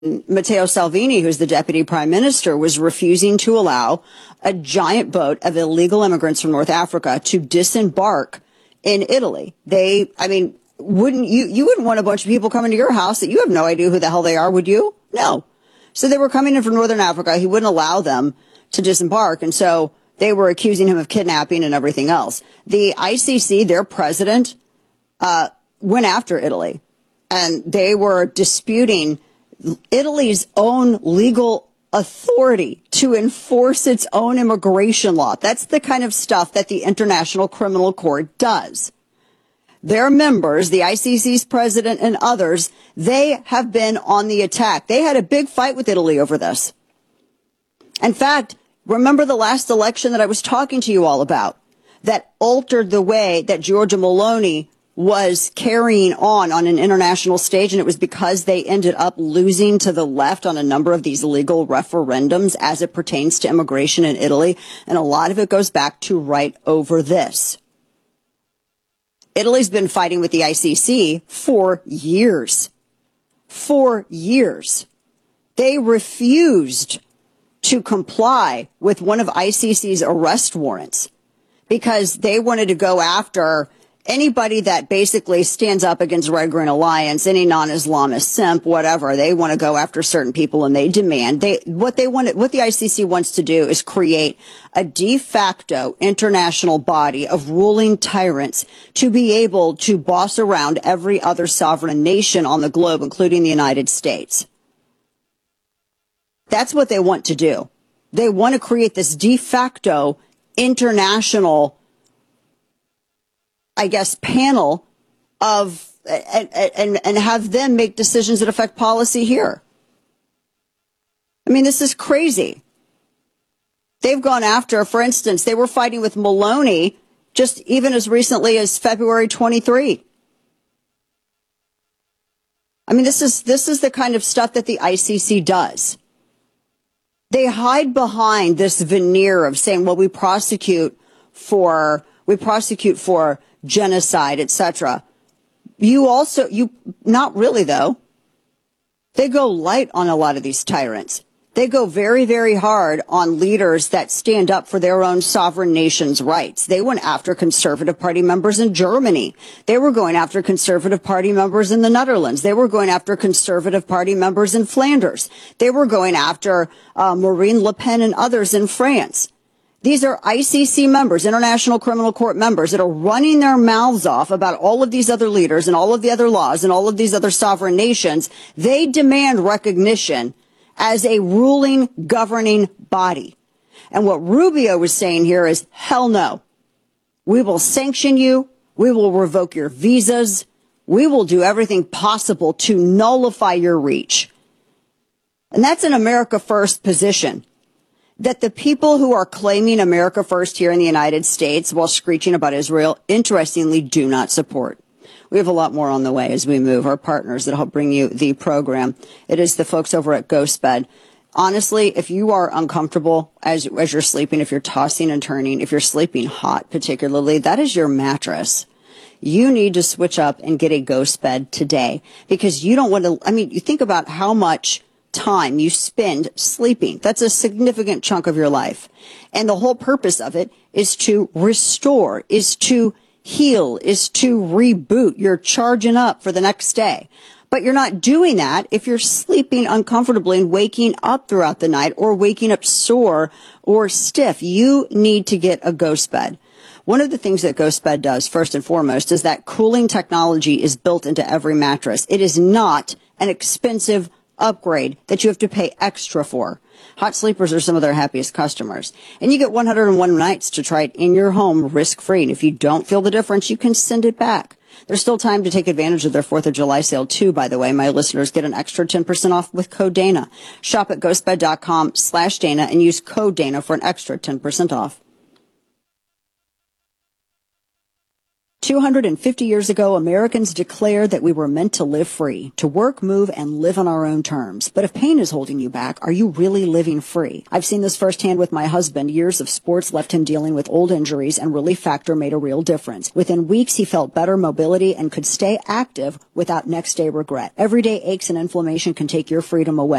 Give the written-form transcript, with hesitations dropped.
Matteo Salvini, who's the deputy prime minister, was refusing to allow a giant boat of illegal immigrants from North Africa to disembark in Italy. Wouldn't you wouldn't want a bunch of people coming to your house that you have no idea who the hell they are, would you? No. So they were coming in from Northern Africa. He wouldn't allow them to disembark. And so they were accusing him of kidnapping and everything else. The ICC, their president, went after Italy, and they were disputing Italy's own legal authority to enforce its own immigration law. That's the kind of stuff that the International Criminal Court does. Their members, the ICC's president and others, they have been on the attack. They had a big fight with Italy over this. In fact, remember the last election that I was talking to you all about that altered the way that Giorgia Meloni was carrying on an international stage, and it was because they ended up losing to the left on a number of these legal referendums as it pertains to immigration in Italy. And a lot of it goes back to right over this. Italy's been fighting with the ICC for years. For years. They refused to comply with one of ICC's arrest warrants because they wanted to go after anybody that basically stands up against Red Green Alliance, any non-Islamist simp, whatever. They want to go after certain people, and they demand what the ICC wants to do is create a de facto international body of ruling tyrants to be able to boss around every other sovereign nation on the globe, including the United States. That's what they want to do. They want to create this de facto international, I guess, panel of and have them make decisions that affect policy here. I mean, this is crazy. They've gone after, for instance, they were fighting with Meloni just even as recently as February 23. I mean, this is the kind of stuff that the ICC does. They hide behind this veneer of saying, well, we prosecute for genocide, etc. Not really, though. They go light on a lot of these tyrants. They go very, very hard on leaders that stand up for their own sovereign nation's rights. They went after Conservative Party members in Germany. They were going after Conservative Party members in the Netherlands. They were going after Conservative Party members in Flanders. They were going after Marine Le Pen and others in France. These are ICC members, International Criminal Court members, that are running their mouths off about all of these other leaders and all of the other laws and all of these other sovereign nations. They demand recognition as a ruling, governing body. And what Rubio was saying here is, hell no. We will sanction you. We will revoke your visas. We will do everything possible to nullify your reach. And that's an America First position that the people who are claiming America First here in the United States while screeching about Israel, interestingly, do not support. We have a lot more on the way as we move. Our partners that help bring you the program. It is the folks over at GhostBed. Honestly, if you are uncomfortable as you're sleeping, if you're tossing and turning, if you're sleeping hot particularly, that is your mattress. You need to switch up and get a GhostBed today because you don't want to, you think about how much time you spend sleeping. That's a significant chunk of your life. And the whole purpose of it is to restore, is to heal, is to reboot. You're charging up for the next day. But you're not doing that if you're sleeping uncomfortably and waking up throughout the night or waking up sore or stiff. You need to get a GhostBed. One of the things that GhostBed does, first and foremost, is that cooling technology is built into every mattress. It is not an expensive upgrade that you have to pay extra for. Hot sleepers are some of their happiest customers. And you get 101 nights to try it in your home risk-free. And if you don't feel the difference, you can send it back. There's still time to take advantage of their 4th of July sale, too, by the way. My listeners get an extra 10% off with code Dana. Shop at ghostbed.com/Dana and use code Dana for an extra 10% off. 250 years ago, Americans declared that we were meant to live free, to work, move, and live on our own terms. But if pain is holding you back, are you really living free? I've seen this firsthand with my husband. Years of sports left him dealing with old injuries, and Relief Factor made a real difference. Within weeks, he felt better mobility and could stay active without next day regret. Everyday aches and inflammation can take your freedom away.